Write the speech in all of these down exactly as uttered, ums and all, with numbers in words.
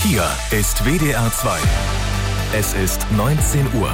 Hier ist W D R zwei. Es ist neunzehn Uhr.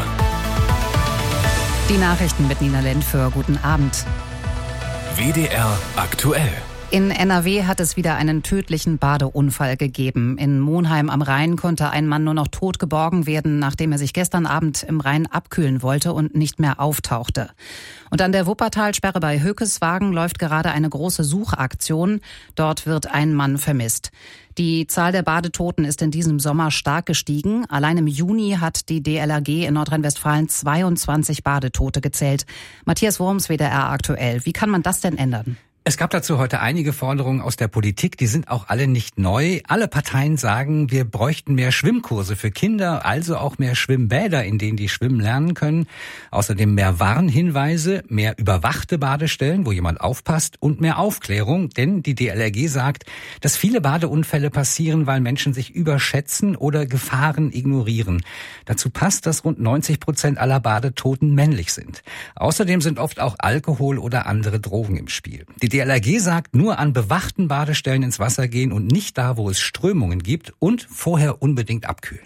Die Nachrichten mit Nina Lentföhr. Guten Abend. W D R aktuell. In N R W hat es wieder einen tödlichen Badeunfall gegeben. In Monheim am Rhein konnte ein Mann nur noch tot geborgen werden, nachdem er sich gestern Abend im Rhein abkühlen wollte und nicht mehr auftauchte. Und an der Wuppertalsperre bei Hökeswagen läuft gerade eine große Suchaktion. Dort wird ein Mann vermisst. Die Zahl der Badetoten ist in diesem Sommer stark gestiegen. Allein im Juni hat die D L R G in Nordrhein-Westfalen zweiundzwanzig Badetote gezählt. Matthias Wurms, W D R aktuell. Wie kann man das denn ändern? Es gab dazu heute einige Forderungen aus der Politik, die sind auch alle nicht neu. Alle Parteien sagen, wir bräuchten mehr Schwimmkurse für Kinder, also auch mehr Schwimmbäder, in denen die schwimmen lernen können. Außerdem mehr Warnhinweise, mehr überwachte Badestellen, wo jemand aufpasst und mehr Aufklärung, denn die D L R G sagt, dass viele Badeunfälle passieren, weil Menschen sich überschätzen oder Gefahren ignorieren. Dazu passt, dass rund neunzig Prozent aller Badetoten männlich sind. Außerdem sind oft auch Alkohol oder andere Drogen im Spiel. Die D L R G sagt, nur an bewachten Badestellen ins Wasser gehen und nicht da, wo es Strömungen gibt und vorher unbedingt abkühlen.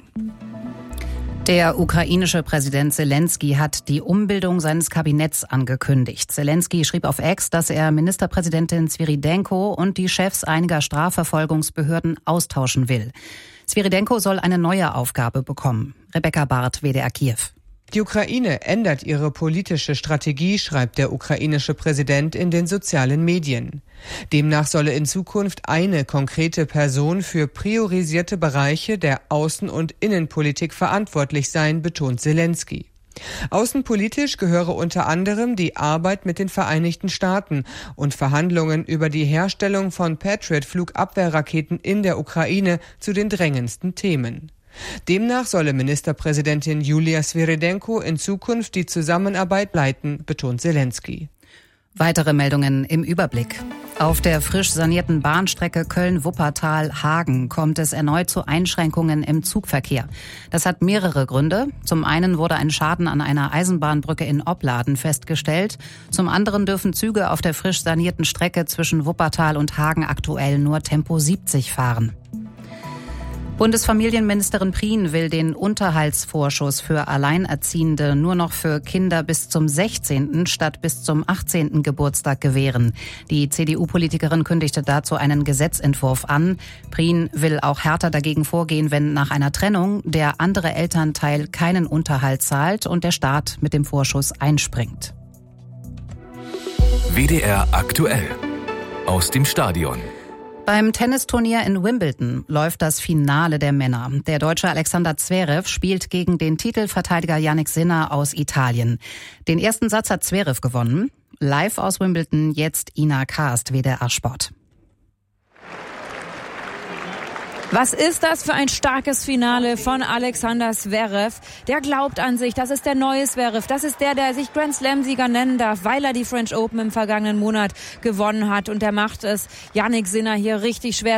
Der ukrainische Präsident Selensky hat die Umbildung seines Kabinetts angekündigt. Selensky schrieb auf X, dass er Ministerpräsidentin Svyrydenko und die Chefs einiger Strafverfolgungsbehörden austauschen will. Svyrydenko soll eine neue Aufgabe bekommen. Rebecca Barth, W D R Kiew. Die Ukraine ändert ihre politische Strategie, schreibt der ukrainische Präsident in den sozialen Medien. Demnach solle in Zukunft eine konkrete Person für priorisierte Bereiche der Außen- und Innenpolitik verantwortlich sein, betont Selensky. Außenpolitisch gehöre unter anderem die Arbeit mit den Vereinigten Staaten und Verhandlungen über die Herstellung von Patriot-Flugabwehrraketen in der Ukraine zu den drängendsten Themen. Demnach solle Ministerpräsidentin Julia Svyrydenko in Zukunft die Zusammenarbeit leiten, betont Selensky. Weitere Meldungen im Überblick. Auf der frisch sanierten Bahnstrecke Köln-Wuppertal-Hagen kommt es erneut zu Einschränkungen im Zugverkehr. Das hat mehrere Gründe. Zum einen wurde ein Schaden an einer Eisenbahnbrücke in Opladen festgestellt. Zum anderen dürfen Züge auf der frisch sanierten Strecke zwischen Wuppertal und Hagen aktuell nur Tempo siebzig fahren. Bundesfamilienministerin Prien will den Unterhaltsvorschuss für Alleinerziehende nur noch für Kinder bis zum sechzehnten statt bis zum achtzehnten Geburtstag gewähren. Die C D U-Politikerin kündigte dazu einen Gesetzentwurf an. Prien will auch härter dagegen vorgehen, wenn nach einer Trennung der andere Elternteil keinen Unterhalt zahlt und der Staat mit dem Vorschuss einspringt. W D R aktuell. Aus dem Stadion. Beim Tennisturnier in Wimbledon läuft das Finale der Männer. Der Deutsche Alexander Zverev spielt gegen den Titelverteidiger Jannik Sinner aus Italien. Den ersten Satz hat Zverev gewonnen. Live aus Wimbledon jetzt Ina Karst, W D R Sport. Was ist das für ein starkes Finale von Alexander Zverev? Der glaubt an sich, das ist der neue Zverev. Das ist der, der sich Grand Slam-Sieger nennen darf, weil er die French Open im vergangenen Monat gewonnen hat. Und der macht es Jannik Sinner hier richtig schwer.